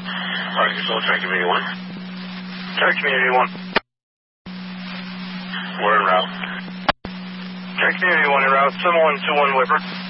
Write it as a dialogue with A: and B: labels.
A: Alright, so track community 1. Track community 1. We're en route. Track community 1 en route, 7121 Whipper.